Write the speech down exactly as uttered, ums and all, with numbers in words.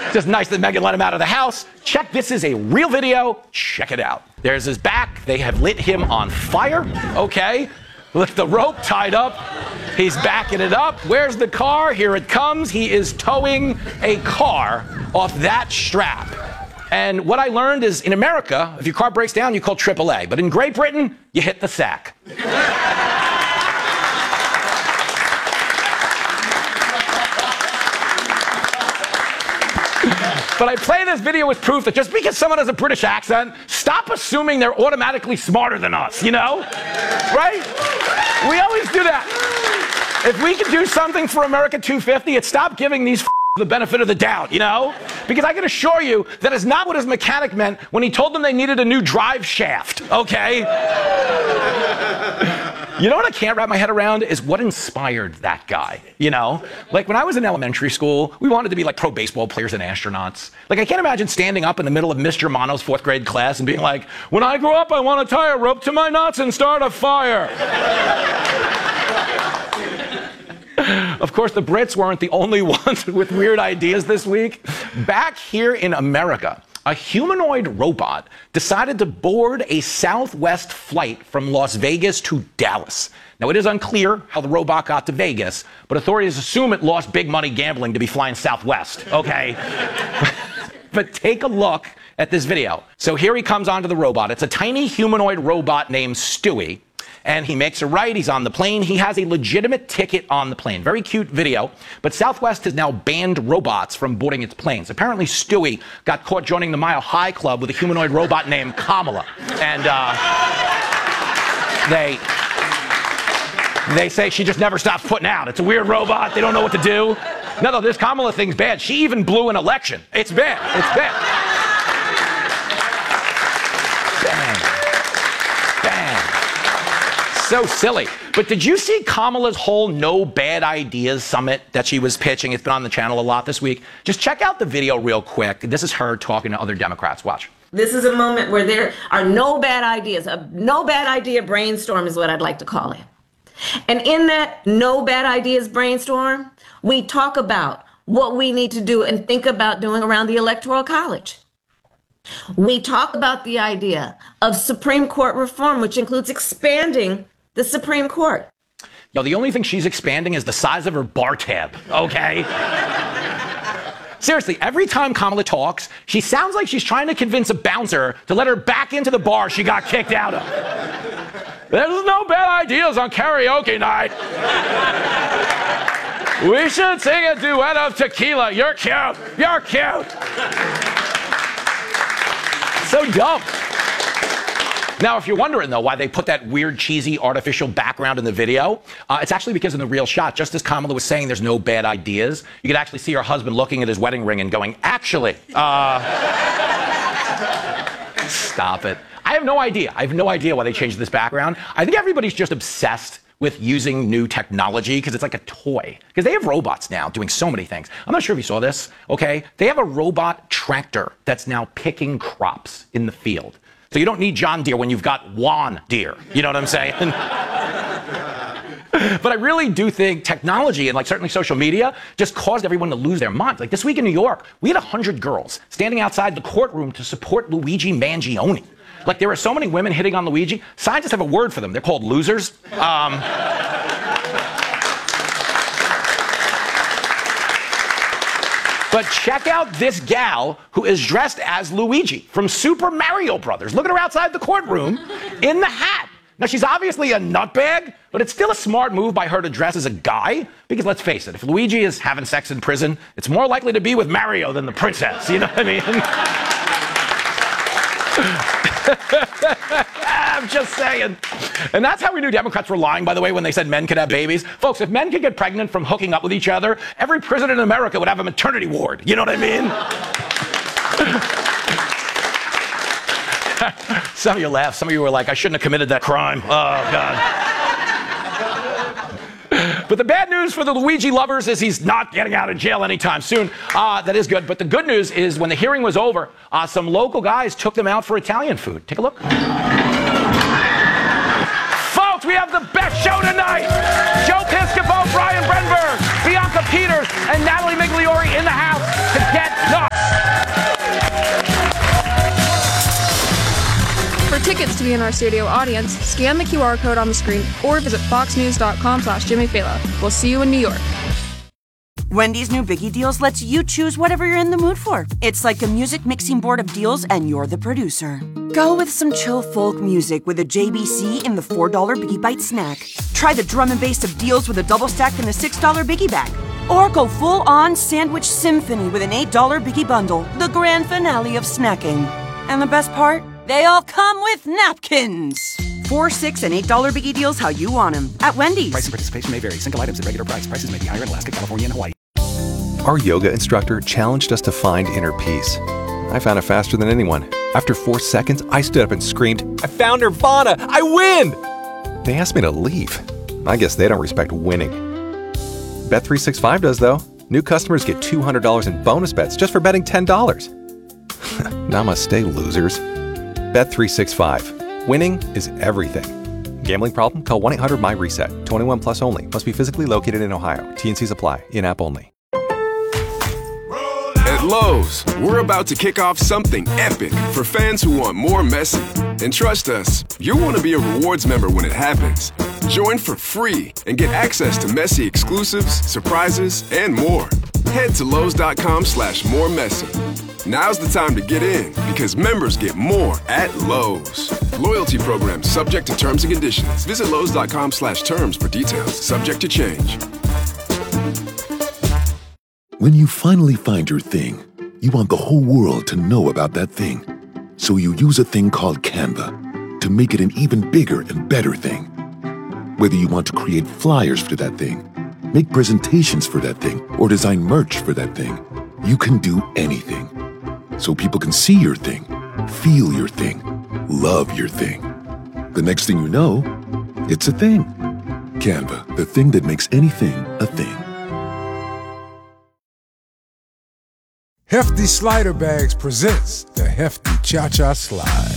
Just nice that Meghan let him out of the house. Check, this is a real video. Check it out. There's his back. They have lit him on fire. Okay. With the rope tied up. He's backing it up. Where's the car? Here it comes. He is towing a car off that strap. And what I learned is in America, if your car breaks down, you call triple A. But in Great Britain, you hit the sack. But I play this video as proof that just because someone has a British accent, stop assuming they're automatically smarter than us, you know? Right? We always do that. If we could do something for America two fifty, it's stop giving these f- the benefit of the doubt, you know? Because I can assure you that is not what his mechanic meant when he told them they needed a new drive shaft, okay? You know what I can't wrap my head around is what inspired that guy, you know? Like, when I was in elementary school, we wanted to be like pro baseball players and astronauts. Like, I can't imagine standing up in the middle of Mister Mono's fourth grade class and being like, when I grow up, I want to tie a rope to my nuts and start a fire. Of course, the Brits weren't the only ones with weird ideas this week. Back here in America, a humanoid robot decided to board a Southwest flight from Las Vegas to Dallas. Now, it is unclear how the robot got to Vegas, but authorities assume it lost big money gambling to be flying Southwest, okay? But take a look at this video. So here he comes onto the robot. It's a tiny humanoid robot named Stewie. And he makes a right, he's on the plane. He has a legitimate ticket on the plane. Very cute video. But Southwest has now banned robots from boarding its planes. Apparently, Stewie got caught joining the Mile High Club with a humanoid robot named Kamala. And uh, they, they say she just never stops putting out. It's a weird robot. They don't know what to do. No, no, this Kamala thing's bad. She even blew an election. It's bad. It's bad. So silly. But did you see Kamala's whole no bad ideas summit that she was pitching? It's been on the channel a lot this week. Just check out the video real quick. This is her talking to other Democrats. Watch. This is a moment where there are no bad ideas. A no bad idea brainstorm is what I'd like to call it. And in that no bad ideas brainstorm, we talk about what we need to do and think about doing around the Electoral College. We talk about the idea of Supreme Court reform, which includes expanding the Supreme Court. Yo, the only thing she's expanding is the size of her bar tab, okay? Seriously, every time Kamala talks, she sounds like she's trying to convince a bouncer to let her back into the bar she got kicked out of. There's no bad ideas on karaoke night. We should sing a duet of tequila. You're cute. You're cute. So dumb. Now, if you're wondering, though, why they put that weird, cheesy, artificial background in the video, uh, it's actually because in the real shot, just as Kamala was saying there's no bad ideas, you could actually see her husband looking at his wedding ring and going, actually, uh... stop it. I have no idea. I have no idea why they changed this background. I think everybody's just obsessed with using new technology because it's like a toy. Because they have robots now doing so many things. I'm not sure if you saw this, okay? They have a robot tractor that's now picking crops in the field. So you don't need John Deere when you've got Juan Deere. You know what I'm saying? But I really do think technology and like certainly social media just caused everyone to lose their minds. Like this week in New York, we had one hundred girls standing outside the courtroom to support Luigi Mangione. Like there are so many women hitting on Luigi. Scientists have a word for them. They're called losers. Um, But check out this gal who is dressed as Luigi from Super Mario Brothers. Look at her outside the courtroom in the hat. Now, she's obviously a nutbag, but it's still a smart move by her to dress as a guy. Because let's face it, if Luigi is having sex in prison, it's more likely to be with Mario than the princess. You know what I mean? I'm just saying. And that's how we knew Democrats were lying, by the way, when they said men could have babies. Folks, if men could get pregnant from hooking up with each other, every prison in America would have a maternity ward. You know what I mean? Some of you laughed. Some of you were like, I shouldn't have committed that crime. Oh, God. But the bad news for the Luigi lovers is he's not getting out of jail anytime soon. Uh, that is good. But the good news is when the hearing was over, uh, some local guys took them out for Italian food. Take a look. Folks, we have the best show tonight. Joe Piscopo, Brian Brenberg, Bianca Peters, and Natalie Migliori in the house to get nuts. to be in our studio audience, scan the Q R code on the screen or visit foxnews.com slash Jimmy Fallon. We'll see you in New York. Wendy's new Biggie Deals lets you choose whatever you're in the mood for. It's like a music mixing board of deals, and you're the producer. Go with some chill folk music with a J B C in the four dollar Biggie Bite snack. Try the drum and bass of deals with a double stack in the six dollar Biggie Bag. Or go full-on sandwich symphony with an eight dollar Biggie Bundle, the grand finale of snacking. And the best part? They all come with napkins. Four, six, and eight dollar Biggie Deals how you want them at Wendy's. Price and participation may vary. Single items at regular price. Prices may be higher in Alaska, California, and Hawaii. Our yoga instructor challenged us to find inner peace. I found it faster than anyone. After four seconds, I stood up and screamed, "I found Nirvana! I win!" They asked me to leave. I guess they don't respect winning. Bet three sixty-five does, though. New customers get two hundred dollars in bonus bets just for betting ten dollars. Namaste, losers. Bet three sixty-five. Winning is everything. Gambling problem? Call one eight hundred my reset. twenty-one plus only. Must be physically located in Ohio. T and Cs apply. In-app only. At Lowe's, we're about to kick off something epic for fans who want more Messi. And trust us, you'll want to be a rewards member when it happens. Join for free and get access to Messi exclusives, surprises, and more. Head to Lowe's.com slash more Messi. Now's the time to get in because members get more at Lowe's. Loyalty program subject to terms and conditions. Visit Lowe's.com slash terms for details. Subject to change. When you finally find your thing, you want the whole world to know about that thing. So you use a thing called Canva to make it an even bigger and better thing. Whether you want to create flyers for that thing, make presentations for that thing, or design merch for that thing, you can do anything. So people can see your thing, feel your thing, love your thing. The next thing you know, it's a thing. Canva, the thing that makes anything a thing. Hefty Slider Bags presents the Hefty Cha-Cha Slide.